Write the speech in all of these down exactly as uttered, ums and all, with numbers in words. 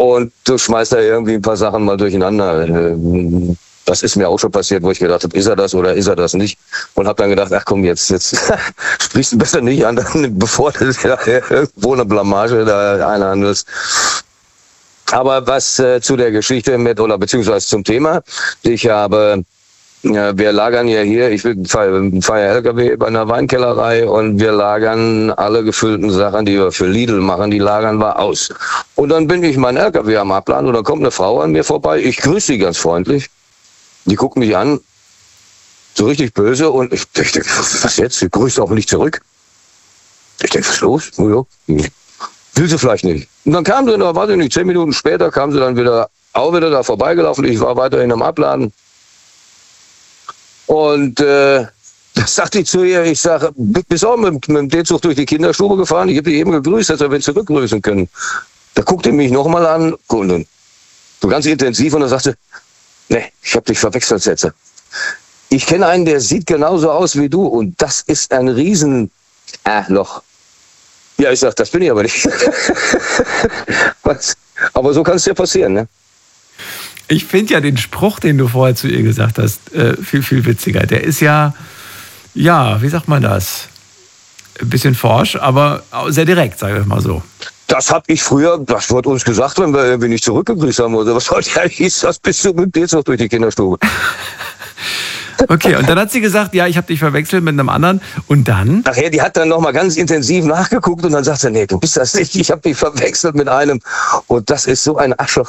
Und du schmeißt da irgendwie ein paar Sachen mal durcheinander. Das ist mir auch schon passiert, wo ich gedacht habe, ist er das oder ist er das nicht? Und habe dann gedacht, ach komm, jetzt, jetzt sprichst du besser nicht an, bevor du ja irgendwo eine Blamage da einhandelst. Aber was äh, zu der Geschichte mit, oder beziehungsweise zum Thema, ich habe, ja, wir lagern ja hier, ich fahre fahr ja L K W bei einer Weinkellerei und wir lagern alle gefüllten Sachen, die wir für Lidl machen, die lagern wir aus. Und dann bin ich mein L K W am Abladen und dann kommt eine Frau an mir vorbei, ich grüße sie ganz freundlich, die guckt mich an, so richtig böse und ich, ich denke, was jetzt, sie grüßt auch nicht zurück. Ich denke, was ist los? Oh, ja. Will sie vielleicht nicht. Und dann kam sie, da weiß ich nicht, zehn Minuten später kam sie dann wieder, auch wieder da vorbeigelaufen. Ich war weiterhin am Abladen. Und äh, das sagte ich zu ihr, ich sage, bist auch mit, mit dem D-Zug durch die Kinderstube gefahren? Ich habe dich eben gegrüßt, dass wir zurückgrüßen können. Da guckte sie mich nochmal an, und so ganz intensiv, und dann sagte, nee, ich habe dich verwechselt, Sätze. Ich kenne einen, der sieht genauso aus wie du, und das ist ein riesen äh, Loch. Ja, ich sag, das bin ich aber nicht. Was? Aber so kann es dir passieren, ne? Ich finde ja den Spruch, den du vorher zu ihr gesagt hast, äh, viel, viel witziger. Der ist ja, ja, wie sagt man das? Ein bisschen forsch, aber sehr direkt, sage ich mal so. Das habe ich früher, das wurde uns gesagt, wenn wir irgendwie nicht zurückgegrüßt haben oder was heute ja hieß, das bist du mit jetzt noch durch die Kinderstube. Okay, und dann hat sie gesagt, ja, ich habe dich verwechselt mit einem anderen. Und dann? Nachher, die hat dann nochmal ganz intensiv nachgeguckt und dann sagt sie, nee, du bist das nicht, ich habe dich verwechselt mit einem. Und das ist so ein Arschloch.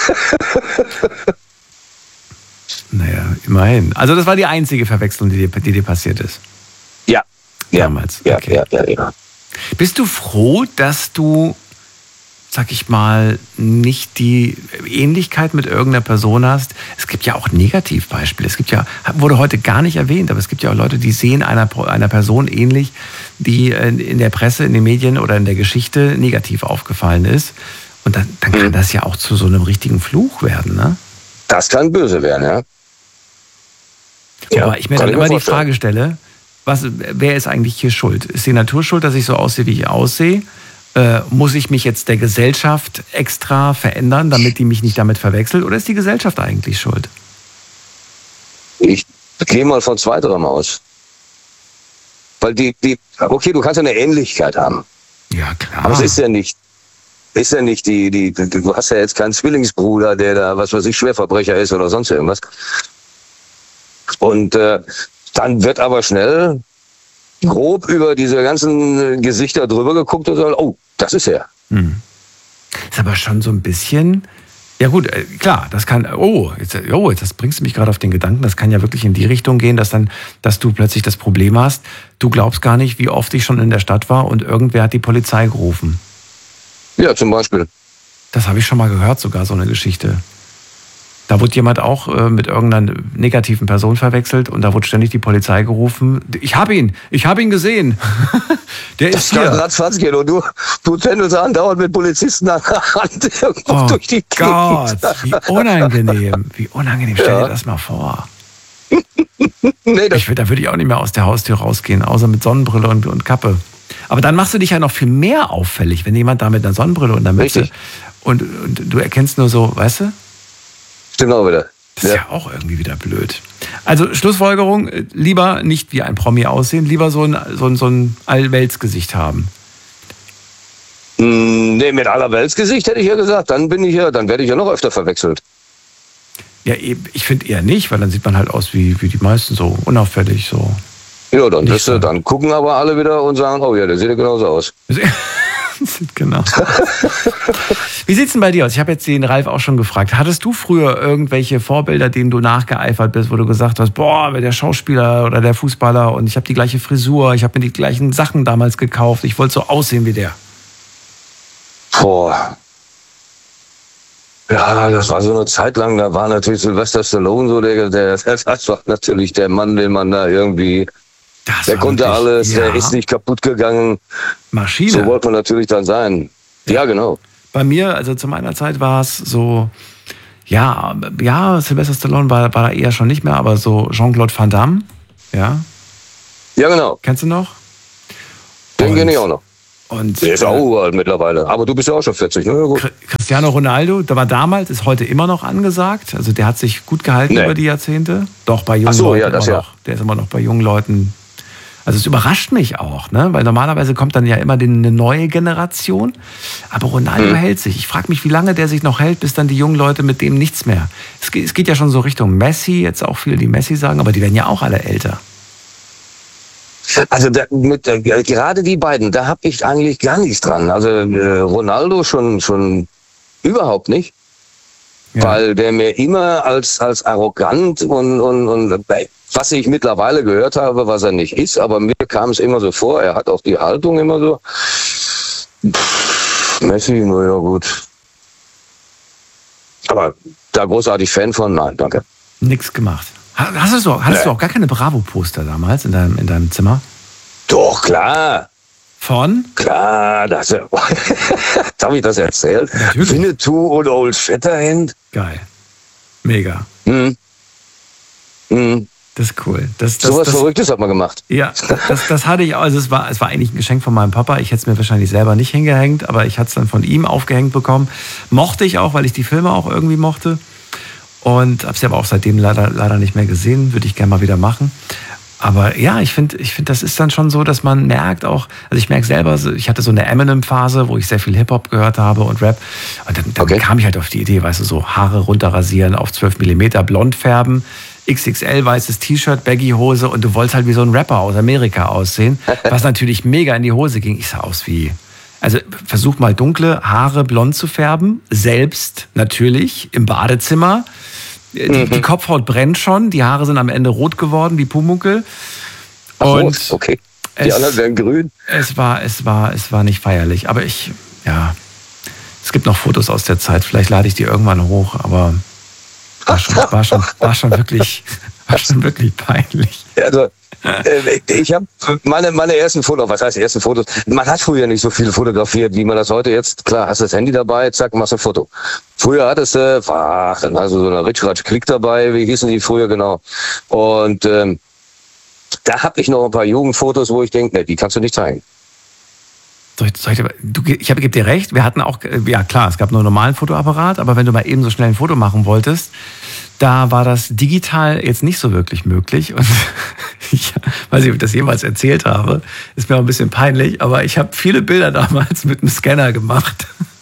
Naja, immerhin. Also das war die einzige Verwechslung, die dir, die dir passiert ist? Ja. Damals? Ja, okay. ja, ja, ja. Bist du froh, dass du, sag ich mal, nicht die Ähnlichkeit mit irgendeiner Person hast? Es gibt ja auch Negativbeispiele. Es gibt ja, wurde heute gar nicht erwähnt, aber es gibt ja auch Leute, die sehen einer, einer Person ähnlich, die in der Presse, in den Medien oder in der Geschichte negativ aufgefallen ist. Und dann, dann kann das ja auch zu so einem richtigen Fluch werden, ne? Das kann böse werden, ja. Ja, aber ich mir dann immer die Frage stelle, was, wer ist eigentlich hier schuld? Ist die Natur schuld, dass ich so aussehe, wie ich aussehe? Äh, muss ich mich jetzt der Gesellschaft extra verändern, damit die mich nicht damit verwechselt? Oder ist die Gesellschaft eigentlich schuld? Ich gehe mal von zweiterem aus. Weil die, die, okay, du kannst ja eine Ähnlichkeit haben. Ja, klar. Aber es ist ja nicht, ist ja nicht die, die, du hast ja jetzt keinen Zwillingsbruder, der da, was weiß ich, Schwerverbrecher ist oder sonst irgendwas. Und äh, dann wird aber schnell grob über diese ganzen Gesichter drüber geguckt und sagt, oh, das ist er. Hm. Ist aber schon so ein bisschen, ja gut, klar, das kann, oh, jetzt, oh, jetzt das bringst du mich gerade auf den Gedanken, das kann ja wirklich in die Richtung gehen, dass dann, dass du plötzlich das Problem hast, du glaubst gar nicht, wie oft ich schon in der Stadt war und irgendwer hat die Polizei gerufen. Ja, zum Beispiel. Das habe ich schon mal gehört, sogar so eine Geschichte. Da wurde jemand auch äh, mit irgendeiner negativen Person verwechselt und da wurde ständig die Polizei gerufen. Ich habe ihn, ich habe ihn gesehen. Der das ist hier. Das ratzfatz gehen und du, du tändelst andauernd mit Polizisten an der Hand irgendwo oh durch die Gott, wie unangenehm. Wie unangenehm, stell ja. dir das mal vor. Nee, das ich, da würde ich auch nicht mehr aus der Haustür rausgehen, außer mit Sonnenbrille und, und Kappe. Aber dann machst du dich ja noch viel mehr auffällig, wenn jemand da mit einer Sonnenbrille und einer Mütze und, und du erkennst nur so, weißt du? Stimmt auch wieder. Das ist ja. ja auch irgendwie wieder blöd. Also Schlussfolgerung, lieber nicht wie ein Promi aussehen, lieber so ein, so ein, so ein Allweltsgesicht haben. Nee, mit Allerweltsgesicht hätte ich ja gesagt, dann bin ich ja, dann werde ich ja noch öfter verwechselt. Ja, ich finde eher nicht, weil dann sieht man halt aus wie, wie die meisten, so unauffällig, so. Ja, dann, das, so. Dann gucken aber alle wieder und sagen, oh ja, der sieht ja genauso aus. Sieht genau. Wie sieht's denn bei dir aus? Ich habe jetzt den Ralf auch schon gefragt. Hattest du früher irgendwelche Vorbilder, denen du nachgeeifert bist, wo du gesagt hast, boah, der Schauspieler oder der Fußballer und ich habe die gleiche Frisur, ich habe mir die gleichen Sachen damals gekauft, ich wollte so aussehen wie der? Boah. Ja, das war so eine Zeit lang, da war natürlich Sylvester Stallone so, der, der, das war natürlich der Mann, den man da irgendwie... Das der konnte wirklich, alles, ja. Der ist nicht kaputt gegangen. Maschine. So wollte man natürlich dann sein. Ja, ja, genau. Bei mir, also zu meiner Zeit war es so, ja, ja, Sylvester Stallone war, war da eher schon nicht mehr, aber so Jean-Claude Van Damme, ja. Ja, genau. Kennst du noch? Den kenne ich auch noch. Und, der ist auch uralt mittlerweile. Aber du bist ja auch schon vierzig, ne? Gut. Cristiano Ronaldo, der war damals, ist heute immer noch angesagt. Also der hat sich gut gehalten nee. über die Jahrzehnte. Doch, bei jungen Ach so, Leuten ja, das immer ja. noch. Der ist immer noch bei jungen Leuten. Also es überrascht mich auch, ne? Weil normalerweise kommt dann ja immer eine neue Generation. Aber Ronaldo hm. hält sich. Ich frage mich, wie lange der sich noch hält, bis dann die jungen Leute mit dem nichts mehr. Es geht, es geht ja schon so Richtung Messi, jetzt auch viele, die Messi sagen, aber die werden ja auch alle älter. Also da, mit, äh, gerade die beiden, da habe ich eigentlich gar nichts dran. Also äh, Ronaldo schon schon überhaupt nicht, ja. weil der mir immer als als arrogant und und und was ich mittlerweile gehört habe, was er nicht ist, aber mir kam es immer so vor. Er hat auch die Haltung immer so. Pff, Messi, na ja gut. Aber da großartig Fan von, nein, danke. Nix gemacht. Hast du so, hattest nee. du auch gar keine Bravo-Poster damals in deinem, in deinem Zimmer? Doch, klar. Von? Klar, das, habe ich das erzählt? Natürlich. Winnetou und Old Shatterhand. Geil. Mega. Mhm. Mhm. Das ist cool. Das, das, so was das, Verrücktes hat man gemacht. Ja, das, das hatte ich auch. Also es war, es war eigentlich ein Geschenk von meinem Papa. Ich hätte es mir wahrscheinlich selber nicht hingehängt, aber ich hatte es dann von ihm aufgehängt bekommen. Mochte ich auch, weil ich die Filme auch irgendwie mochte. Und habe sie aber auch seitdem leider, leider nicht mehr gesehen. Würde ich gerne mal wieder machen. Aber ja, ich finde, ich finde, das ist dann schon so, dass man merkt auch, also ich merke selber, ich hatte so eine Eminem-Phase, wo ich sehr viel Hip-Hop gehört habe und Rap. Und dann, dann okay. kam ich halt auf die Idee, weißt du, so Haare runterrasieren, auf zwölf Millimeter blond färben, X X L weißes T-Shirt, Baggy-Hose und du wolltest halt wie so ein Rapper aus Amerika aussehen, was natürlich mega in die Hose ging. Ich sah aus wie... Also versuch mal dunkle Haare blond zu färben, selbst natürlich im Badezimmer. Die, mhm. die Kopfhaut brennt schon, die Haare sind am Ende rot geworden, wie Pumuckl. Ach, und okay. Die es, anderen werden grün. Es war, es war, es war nicht feierlich, aber ich, ja, es gibt noch Fotos aus der Zeit. Vielleicht lade ich die irgendwann hoch, aber war schon, war schon, war schon wirklich, war schon wirklich peinlich. Also ich habe meine, meine ersten Fotos, was heißt ersten Fotos? Man hat früher nicht so viel fotografiert, wie man das heute jetzt, klar, hast das Handy dabei, zack, machst ein Foto. Früher hattest du, ach, dann hast du so eine Ritschratsch-Klick dabei, wie hießen die früher genau. Und ähm, da habe ich noch ein paar Jugendfotos, wo ich denke, ne, die kannst du nicht zeigen. Soll ich, soll ich, du, ich gebe dir recht, wir hatten auch, ja klar, es gab nur einen normalen Fotoapparat, aber wenn du mal eben so schnell ein Foto machen wolltest, da war das digital jetzt nicht so wirklich möglich. Und ich weiß nicht, ob ich das jemals erzählt habe, ist mir auch ein bisschen peinlich, aber ich habe viele Bilder damals mit einem Scanner gemacht.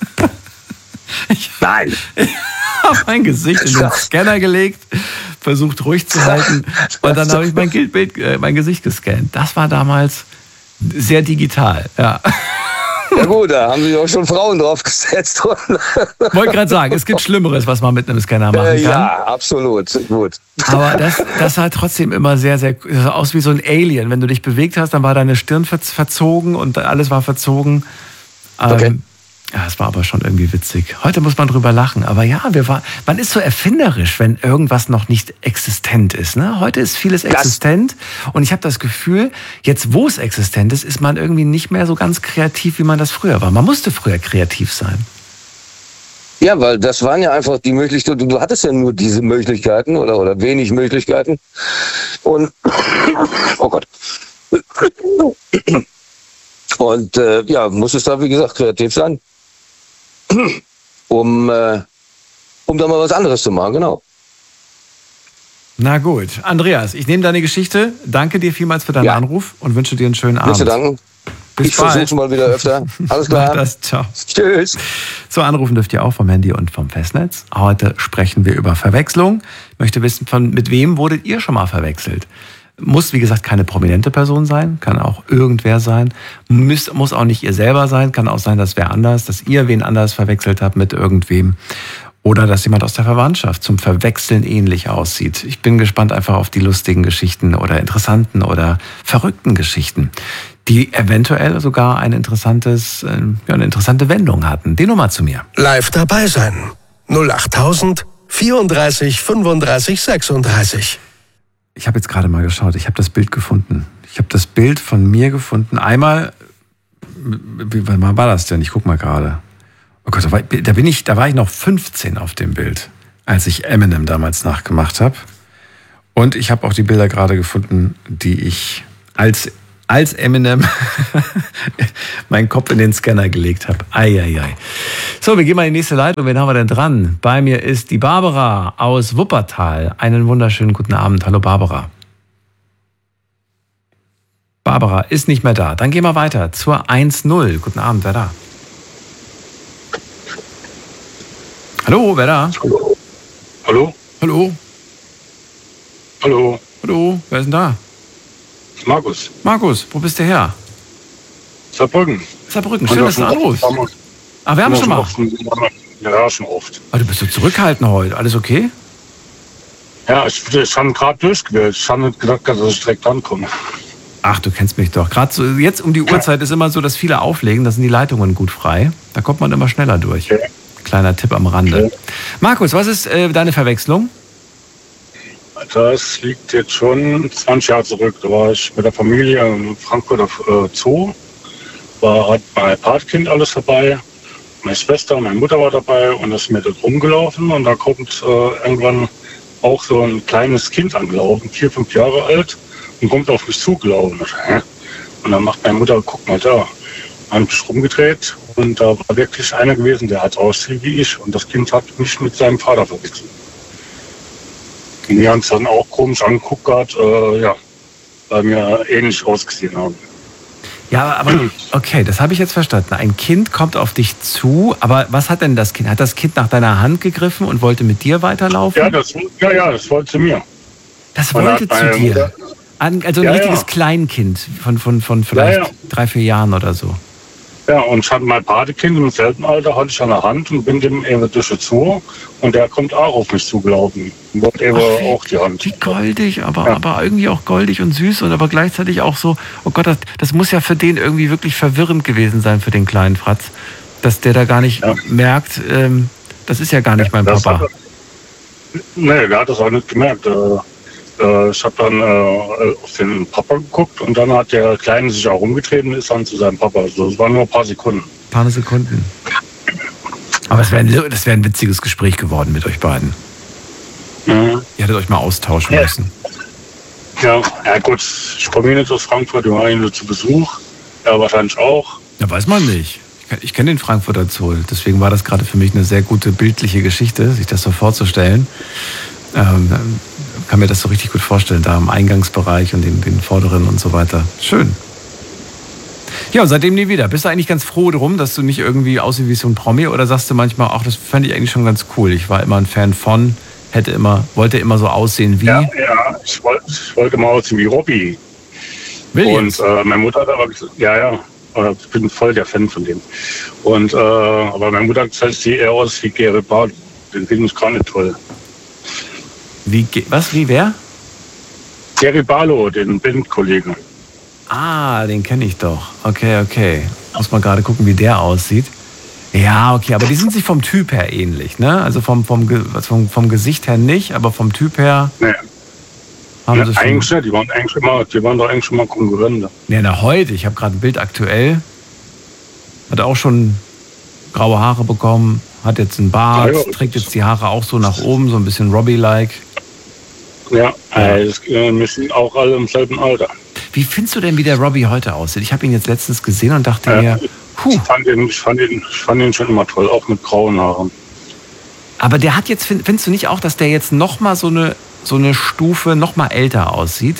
Ich, Nein! Ich habe mein Gesicht in den Scanner gelegt, versucht ruhig zu halten und dann habe ich mein, Bild, äh, mein Gesicht gescannt. Das war damals sehr digital, ja. Ja gut, da haben sich auch schon Frauen drauf gesetzt. Wollte gerade sagen, es gibt Schlimmeres, was man mit einem Scanner machen kann. Ja, absolut, gut. Aber das, das sah trotzdem immer sehr, sehr sah aus wie so ein Alien. Wenn du dich bewegt hast, dann war deine Stirn verzogen und alles war verzogen. Okay. Ähm, ja, es war aber schon irgendwie witzig. Heute muss man drüber lachen. Aber ja, wir war, man ist so erfinderisch, wenn irgendwas noch nicht existent ist. Ne? Heute ist vieles existent. Das und ich habe das Gefühl, jetzt wo es existent ist, ist man irgendwie nicht mehr so ganz kreativ, wie man das früher war. Man musste früher kreativ sein. Ja, weil das waren ja einfach die Möglichkeiten. Du hattest ja nur diese Möglichkeiten oder, oder wenig Möglichkeiten. Und, oh Gott. Und äh, ja, musstest da, wie gesagt, kreativ sein. Um, äh, um da mal was anderes zu machen, genau. Na gut. Andreas, ich nehme deine Geschichte. Danke dir vielmals für deinen ja. Anruf und wünsche dir einen schönen Abend. Bitte danken. Bis ich versuche es mal wieder öfter. Alles klar. Mach das. Ciao. Tschüss. So, anrufen dürft ihr auch vom Handy und vom Festnetz. Heute sprechen wir über Verwechslung. Ich möchte wissen, von mit wem wurdet ihr schon mal verwechselt? Muss, wie gesagt, keine prominente Person sein, kann auch irgendwer sein, muss, muss auch nicht ihr selber sein, kann auch sein, dass wer anders, dass ihr wen anders verwechselt habt mit irgendwem oder dass jemand aus der Verwandtschaft zum Verwechseln ähnlich aussieht. Ich bin gespannt einfach auf die lustigen Geschichten oder interessanten oder verrückten Geschichten, die eventuell sogar ein interessantes, ja, eine interessante Wendung hatten. Die Nummer zu mir. Live dabei sein. null achttausend vierunddreißig fünfunddreißig sechsunddreißig. Ich habe jetzt gerade mal geschaut, ich habe das Bild gefunden. Ich habe das Bild von mir gefunden. Einmal, wie wann war das denn? Ich guck mal gerade. Oh Gott, da bin ich, da war ich noch fünfzehn auf dem Bild, als ich Eminem damals nachgemacht habe. Und ich habe auch die Bilder gerade gefunden, die ich als als Eminem meinen Kopf in den Scanner gelegt habe. Eieiei. So, wir gehen mal in die nächste Leitung. Wen haben wir denn dran? Bei mir ist die Barbara aus Wuppertal. Einen wunderschönen guten Abend. Hallo Barbara. Barbara ist nicht mehr da. Dann gehen wir weiter zur eins null. Guten Abend, wer da? Hallo, wer da? Hallo. Hallo? Hallo? Hallo? Hallo, wer ist denn da? Markus. Markus, wo bist du her? Saarbrücken. Saarbrücken, schön, dass du anrufst. Ah, wir haben schon mal. Ja, schon oft. Ah, du bist so zurückhaltend heute. Alles okay? Ja, ich, ich habe gerade durchgewählt. Ich habe nicht gedacht, dass ich direkt ankomme. Ach, du kennst mich doch. Gerade so, jetzt um die Uhrzeit ist immer so, dass viele auflegen. Da sind die Leitungen gut frei. Da kommt man immer schneller durch. Okay. Kleiner Tipp am Rande. Okay. Markus, was ist äh, deine Verwechslung? Das liegt jetzt schon zwanzig Jahre zurück. Da war ich mit der Familie im Frankfurter äh, Zoo. War, hat mein Patkind alles dabei. Meine Schwester und meine Mutter war dabei und ist mir dort rumgelaufen. Und da kommt äh, irgendwann auch so ein kleines Kind angelaufen, vier, fünf Jahre alt, und kommt auf mich zugelaufen. Und dann macht meine Mutter, guck mal da. Dann habe ich mich rumgedreht und da war wirklich einer gewesen, der hat aussehen wie ich. Und das Kind hat mich mit seinem Vater verwechselt. Und die haben es dann auch komisch angeguckt gehabt, äh, ja, weil wir ähnlich ausgesehen haben. Ja, aber okay, das habe ich jetzt verstanden. Ein Kind kommt auf dich zu, aber was hat denn das Kind? Hat das Kind nach deiner Hand gegriffen und wollte mit dir weiterlaufen? Ja, das, ja, ja, das wollte zu mir. Das wollte zu dir? Mutter, also ein ja, richtiges ja. Kleinkind von, von, von vielleicht ja, ja. drei, vier Jahren oder so. Ja, und ich hatte mein Patekind im selben Alter, hatte ich an der Hand und bin dem eben durch den Zoo und der kommt auch auf mich zugelaufen. Und wollte eben Ach, wie, auch die Hand. Wie goldig, aber, ja. aber irgendwie auch goldig und süß und aber gleichzeitig auch so, oh Gott, das, das muss ja für den irgendwie wirklich verwirrend gewesen sein, für den kleinen Fratz, dass der da gar nicht ja. merkt, ähm, das ist ja gar nicht ja, mein Papa. Hat, nee, der hat das auch nicht gemerkt. Äh, Ich habe dann äh, auf den Papa geguckt und dann hat der Kleine sich auch umgedreht und ist dann zu seinem Papa. Also es waren nur ein paar Sekunden. Ein paar Sekunden. Aber es wäre ein, wär ein witziges Gespräch geworden mit euch beiden. Mhm. Ihr hättet euch mal austauschen ja. müssen. Ja, ja gut, ich komme hier nicht aus Frankfurt, wir waren hier nur zu Besuch. Ja, wahrscheinlich auch. Ja, weiß man nicht. Ich, ich kenne den Frankfurter Zoo, deswegen war das gerade für mich eine sehr gute bildliche Geschichte, sich das so vorzustellen. Ähm, kann mir das so richtig gut vorstellen, da im Eingangsbereich und den, den vorderen und so weiter. Schön. Ja, und seitdem nie wieder. Bist du eigentlich ganz froh drum, dass du nicht irgendwie aussiehst wie so ein Promi oder sagst du manchmal, ach, das fände ich eigentlich schon ganz cool. Ich war immer ein Fan von, hätte immer, wollte immer so aussehen wie... Ja, ja ich, wollte, ich wollte immer aussehen wie Robbie. Williams. Und äh, meine Mutter hat aber gesagt, ja, ja, ich bin voll der Fan von dem. Und, äh, aber meine Mutter hat gesagt, ich sehe eher aus wie Gary Barlow. Den finde ich gar nicht toll. Wie, was, wie, wer? Gary Barlow, den Bandkollegen. Ah, den kenne ich doch. Okay, okay. Muss mal gerade gucken, wie der aussieht. Ja, okay, aber die sind sich vom Typ her ähnlich, ne? Also vom, vom, vom, vom Gesicht her nicht, aber vom Typ her... Nee. Haben ja, sie schon... Eigentlich nicht, die waren, eigentlich immer, die waren doch eigentlich schon mal Konkurrenten. Ja, na heute, ich habe gerade ein Bild aktuell. Hat auch schon graue Haare bekommen, hat jetzt einen Bart, ja, ja. trägt jetzt die Haare auch so nach oben, so ein bisschen Robbie-like. Ja, ja. Äh, wir sind auch alle im selben Alter. Wie findest du denn, wie der Robbie heute aussieht? Ich habe ihn jetzt letztens gesehen und dachte äh, mir, puh. Ich fand, ihn, ich, fand ihn, ich fand ihn schon immer toll, auch mit grauen Haaren. Aber der hat jetzt, findest du nicht auch, dass der jetzt noch mal so eine, so eine Stufe noch mal älter aussieht?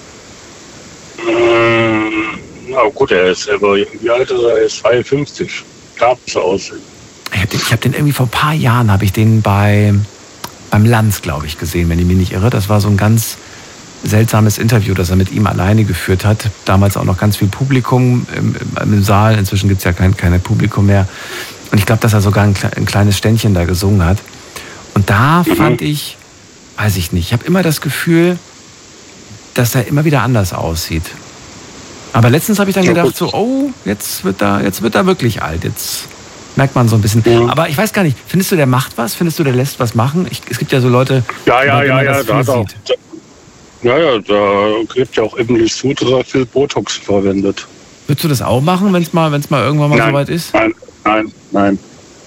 Ähm, na gut, er ist aber, wie alt ist er? Er ist zweiundfünfzig. Darf so aussehen. Ich habe den, hab den irgendwie vor ein paar Jahren, habe ich den bei, beim Lanz, glaube ich, gesehen, wenn ich mich nicht irre. Das war so ein ganz seltsames Interview, das er mit ihm alleine geführt hat. Damals auch noch ganz viel Publikum im, im Saal. Inzwischen gibt es ja kein, kein Publikum mehr. Und ich glaube, dass er sogar ein, ein kleines Ständchen da gesungen hat. Und da mhm. fand ich, weiß ich nicht, ich habe immer das Gefühl, dass er immer wieder anders aussieht. Aber letztens habe ich dann gedacht, so, oh, jetzt wird er, jetzt wird er wirklich alt. Jetzt merkt man so ein bisschen. Ja. Aber ich weiß gar nicht, findest du, der macht was? Findest du, der lässt was machen? Ich, es gibt ja so Leute, ja, ja, ja, ja, das da auch, da, ja, ja, da gibt ja auch Emily Sutra viel Botox verwendet. Würdest du das auch machen, wenn es mal, wenn's mal irgendwann mal nein, soweit ist? Nein, nein, nein.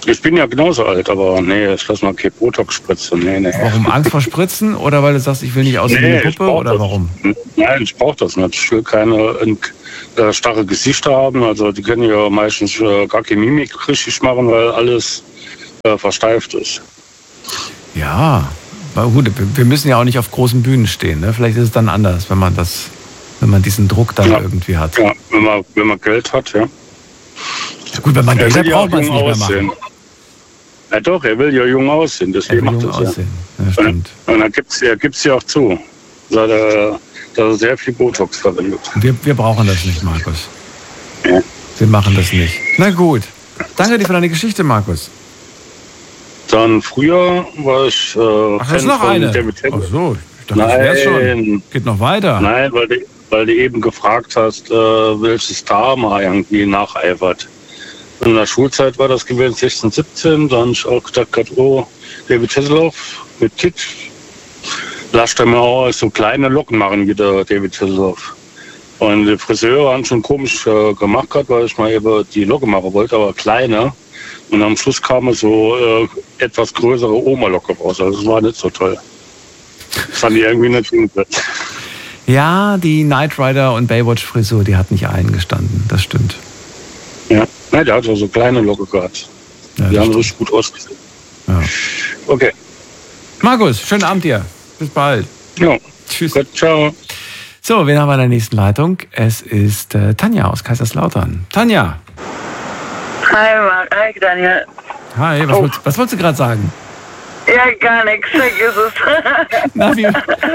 Ich bin ja genauso alt, aber nee, ich lass mal keine Botox spritzen. Nee, nee. Warum? Angst vor Spritzen? Oder weil du sagst, ich will nicht aussehen wie Nee, eine ich Puppe? brauch Oder das. warum? Nein, ich brauche das nicht. Ich will keine äh, starre Gesichter haben. Also die können ja meistens äh, gar keine Mimik richtig machen, weil alles äh, versteift ist. Ja, aber gut, wir müssen ja auch nicht auf großen Bühnen stehen. Ne? Vielleicht ist es dann anders, wenn man das, wenn man diesen Druck dann Ja. irgendwie hat. Ja, wenn man, wenn man Geld hat, ja. Gut, wenn man Er Geld hat, will ja auch braucht man es jung nicht mehr machen. aussehen. Ja doch, er will ja jung aussehen, Er deswegen will macht jung das ja. aussehen. Ja, stimmt. Und dann gibt's, er gibt es ja auch zu, dass er, dass er sehr viel Botox verwendet. Wir, wir brauchen das nicht, Markus. Ja. Wir machen das nicht. Na gut. Danke dir für deine Geschichte, Markus. Dann früher war ich äh, Ach, das ist noch von eine. David Ach Hasselhoff. so, ich dachte, das wär's schon. Nein, Geht noch weiter. nein, weil du, weil du eben gefragt hast, äh, welches Star mal irgendwie nacheifert. In der Schulzeit war das gewesen, sechzehn, siebzehn, dann habe ich auch gedacht, oh, David Hasselhoff mit Kid. Lass dir mal auch so kleine Locken machen wie der David Hasselhoff. Und die Friseure haben schon komisch äh, gemacht, gehabt, weil ich mal eben die Locke machen wollte, aber kleiner. Und am Schluss kam so äh, etwas größere Oma-Locke raus. Also das war nicht so toll. Das fand ich irgendwie nicht gut. Ja, die Knight Rider und Baywatch-Frisur, die hat nicht eingestanden. Das stimmt. Ja, nein, der hat so kleine Locke gehabt. Ja, Die das haben stimmt. richtig gut ausgesehen. Ja. Okay, Markus, schönen Abend dir. Bis bald. ja, Tschüss. gut, ciao. So, wen haben wir in der nächsten Leitung? Es ist äh, Tanja aus Kaiserslautern. Tanja. Hi, Marc. Hi, Daniel. Hi, was, Oh. wolltest, was wolltest du gerade sagen? Ja, gar nichts. Vergiss es. Na, wie?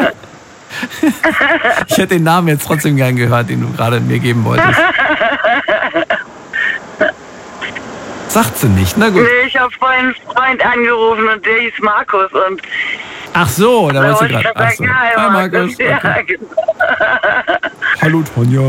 Ich hätte den Namen jetzt trotzdem gern gehört, den du gerade mir geben wolltest. Sagt sie nicht, na gut. Nee, ich habe vorhin einen Freund angerufen und der hieß Markus. Und Ach so, da da wolltest du wollte ich gerade. gerade Ach so. sagen, hi, Hi, Markus. Markus. Ja, Okay. genau. Hallo, Tonja.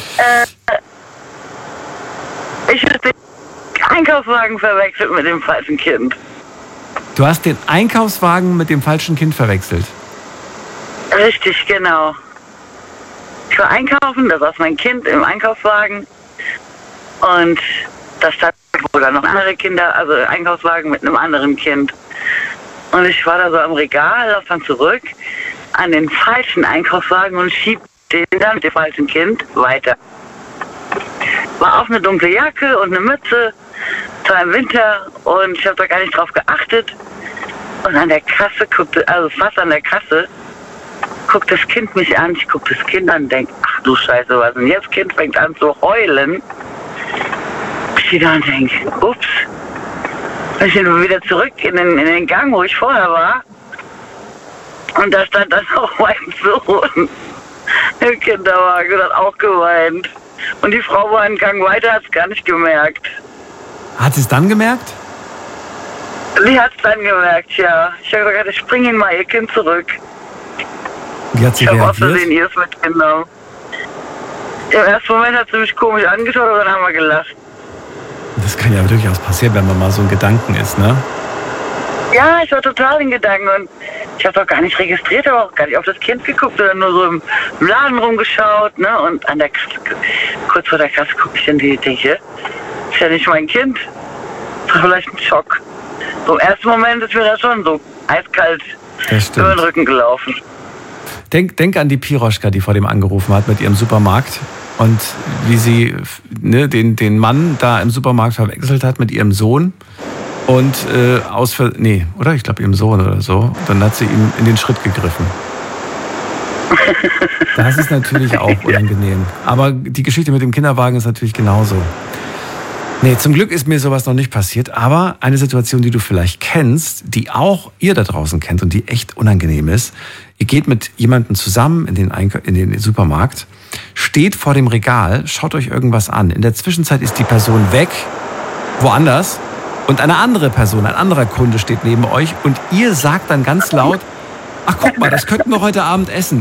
Ich habe den Einkaufswagen verwechselt mit dem falschen Kind. Du hast den Einkaufswagen mit dem falschen Kind verwechselt. Richtig, genau. Ich war einkaufen, da saß mein Kind im Einkaufswagen. Und da stand wohl dann noch andere Kinder, also Einkaufswagen mit einem anderen Kind. Und ich war da so am Regal, lauf dann zurück an den falschen Einkaufswagen und schieb den dann mit dem falschen Kind weiter. War auch eine dunkle Jacke und eine Mütze, es war im Winter und ich habe da gar nicht drauf geachtet. Und an der Kasse guckte, also fast an der Kasse, guckt das Kind mich an, ich guck das Kind an und denk, ach du Scheiße, was denn jetzt? Das Kind fängt an zu heulen. Ich stehe da und denk, ups. Ich bin wieder zurück in den, in den Gang, wo ich vorher war. Und da stand dann auch mein Sohn im Kinderwagen und hat auch geweint. Und die Frau war einen Gang weiter, hat es gar nicht gemerkt. Hat sie es dann gemerkt? Sie hat es dann gemerkt, ja. Ich habe gesagt, ich bringe ihn mal ihr Kind zurück. Wie hat sie Ich habe aus reagiert? Versehen ihr es mitgenommen. Im ersten Moment hat sie mich komisch angeschaut, aber dann haben wir gelacht. Das kann ja durchaus passieren, wenn man mal so ein Gedanken ist, ne? Ja, ich war total in Gedanken und ich habe doch gar nicht registriert, aber auch gar nicht auf das Kind geguckt, sondern nur so im Laden rumgeschaut, ne? Und an der Kasse, kurz vor der Kasse gucke ich in die Decke. Ist ja nicht mein Kind. Das war vielleicht ein Schock. So im ersten Moment ist mir das schon so eiskalt Das über den stimmt. Rücken gelaufen. Denk, denk an die Piroschka, die vor dem angerufen hat mit ihrem Supermarkt und wie sie ne, den, den Mann da im Supermarkt verwechselt hat mit ihrem Sohn und äh, aus Ver nee, oder? Ich glaube ihrem Sohn oder so. Dann hat sie ihm in den Schritt gegriffen. Das ist natürlich auch unangenehm. Aber die Geschichte mit dem Kinderwagen ist natürlich genauso. Nee, zum Glück ist mir sowas noch nicht passiert, aber eine Situation, die du vielleicht kennst, die auch ihr da draußen kennt und die echt unangenehm ist. Ihr geht mit jemandem zusammen in den, Eink- in den Supermarkt, steht vor dem Regal, schaut euch irgendwas an. In der Zwischenzeit ist die Person weg, woanders, und eine andere Person, ein anderer Kunde steht neben euch und ihr sagt dann ganz laut, ach guck mal, das könnten wir heute Abend essen.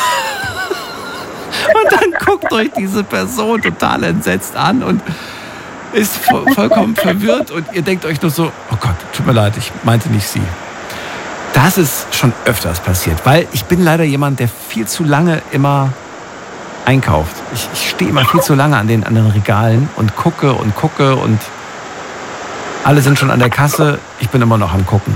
Und dann guckt euch diese Person total entsetzt an und ist vo- vollkommen verwirrt und ihr denkt euch nur so, oh Gott, tut mir leid, ich meinte nicht sie. Das ist schon öfters passiert, weil ich bin leider jemand, der viel zu lange immer einkauft. Ich, ich stehe immer viel zu lange an den, an den Regalen und gucke und gucke und Alle sind schon an der Kasse, ich bin immer noch am Gucken.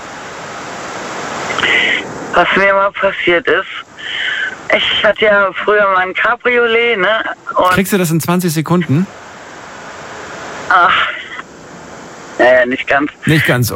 Was mir mal passiert ist, ich hatte ja früher mal ein Cabriolet, ne? Und Kriegst du das in zwanzig Sekunden? ach, naja, nicht ganz. Nicht ganz.